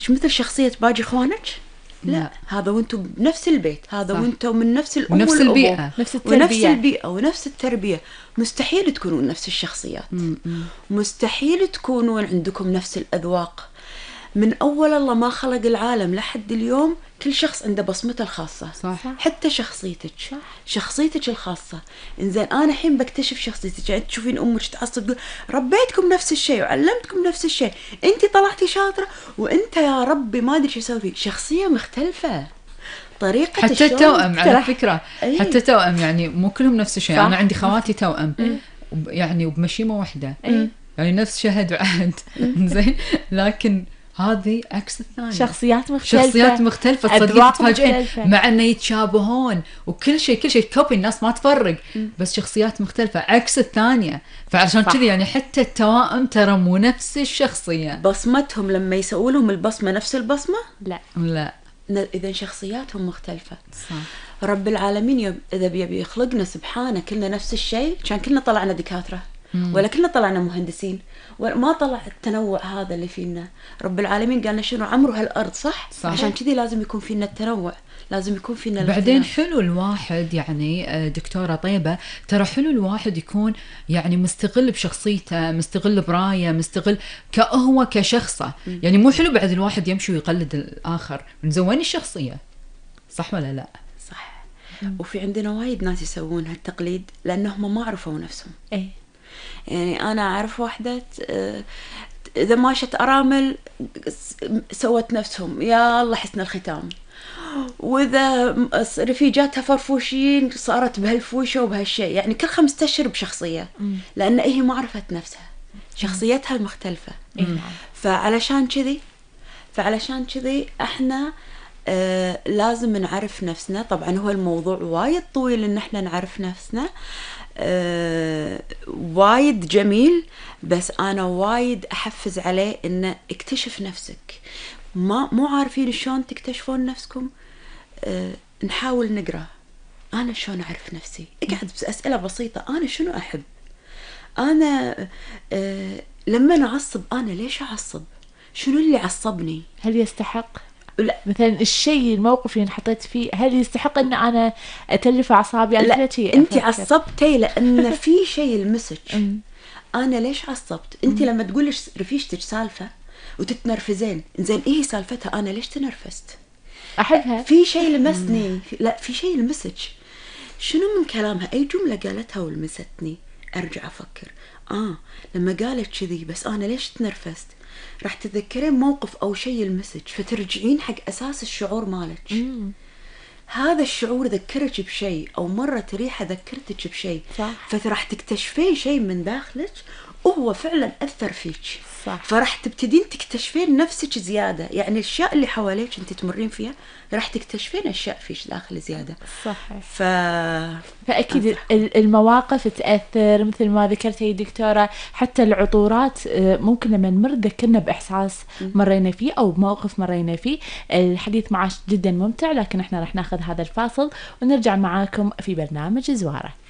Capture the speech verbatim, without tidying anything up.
مش مثل شخصية باقي اخوانك. لا, لا. هذا وانتم بنفس البيت، هذا وانتم من نفس الام ونفس والأبو البيئة نفس التربية ونفس البيئة ونفس التربية. مستحيل تكونون نفس الشخصيات. م- م. مستحيل تكونون عندكم نفس الأذواق. من أول الله ما خلق العالم لحد اليوم كل شخص عنده بصمته الخاصة. صح. حتى شخصيتك. صح. شخصيتك الخاصة. إنزين أنا الحين بكتشف شخصيتك. يعني تشوفين أمك تعصب تقول ربيتكم نفس الشيء وعلمتكم نفس الشيء، أنت طلعتي شاطرة وأنت يا ربي ما أدري شو أسوي فيه. شخصية مختلفة، طريقة حتى التوأم على فكرة. أيه؟ حتى التوأم يعني مو كلهم نفس الشيء. أنا عندي خواتي توأم أيه؟ يعني وبمشيمة واحدة أيه؟ يعني نفس شهد وعهد زين، لكن هذه عكس الثانية. شخصيات مختلفة، شخصيات مختلفة تصدقين تفاجئين مع أنه يتشابهون وكل شيء كل شيء كوبي، الناس ما تفرق م. بس شخصيات مختلفة عكس الثانية. فعشان كذي يعني حتى التوائم ترى مو نفس الشخصية. بصمتهم لما يسووا لهم البصمة نفس البصمة لا لا إذا شخصياتهم مختلفة. صح. رب العالمين إذا بيبي يخلقنا سبحانه كلنا نفس الشيء كان كلنا طلعنا دكاترة مم. ولا كلنا طلعنا مهندسين، وما طلع التنوع هذا اللي فينا. رب العالمين قالنا شنو عمره هالأرض صح؟ صح. عشان كذي لازم يكون فينا التنوع، لازم يكون فينا بعدين حلو الواحد يعني دكتورة طيبة، ترى حلو الواحد يكون يعني مستغل بشخصيته، مستغل برايه، مستغل كهو كشخصه. م. يعني مو حلو بعد الواحد يمشي ويقلد الآخر من زوين الشخصية، صح ولا لا؟ صح. م. وفي عندنا وايد ناس يسوون هالتقليد لأنهم ما عرفوا نفسهم. ايه يعني أنا أعرف واحدة إذا ماشت أرامل سوت نفسهم يا الله حسن الختام، وإذا رفيجاتها فرفوشين صارت بهالفوشة وبهالشيء. يعني كل خمسة أشهر بشخصية لأن هي ما عرفت نفسها، شخصيتها المختلفة. فعلشان كذي فعلشان كذي إحنا آه لازم نعرف نفسنا. طبعا هو الموضوع وايد طويل إن إحنا نعرف نفسنا، آه وايد جميل، بس أنا وايد أحفز عليه إنه اكتشف نفسك. ما مو عارفين شلون تكتشفون نفسكم، آه نحاول نقرأ أنا شلون أعرف نفسي. اقعد بأسئلة بسيطة، أنا شنو أحب، أنا آه لما نعصب أنا ليش أعصب، شنو اللي عصبني، هل يستحق لا. مثلا الشيء الموقف اللي انحطيت فيه هل يستحق ان انا اتلف اعصابي؟ لا انت عصبتي لان في شيء يلمسك. انا ليش عصبت؟ انت لما تقولي رفيجتك سالفه وتتنرفزين، زين ايه سالفتها انا ليش تنرفزت؟ احبها في شيء لمسني. لا في شيء يلمسك. شنو من كلامها اي جمله قالتها ولمستني؟ ارجع افكر اه لما قالت كذي بس انا ليش تنرفزت؟ راح تتذكرين موقف أو شيء يلمسك فترجعين حق أساس الشعور مالك. مم. هذا الشعور ذكرك بشيء أو مرة ريحة ذكرتك بشيء، فراح تكتشفين شيء من داخلك وهو فعلا أثر فيك. صح. فراح تبتدين تكتشفين نفسك زيادة. يعني الأشياء اللي حواليك أنت تمرين فيها راح تكتشفين أشياء فيك داخل زيادة. صح. ف... فأكيد أنصح. المواقف تأثر مثل ما ذكرتي دكتورة. حتى العطورات ممكن لما نمر ذكرنا بإحساس مرينا فيه أو موقف مرينا فيه. الحديث معك جدا ممتع، لكن احنا راح ناخذ هذا الفاصل ونرجع معاكم في برنامج زوارة.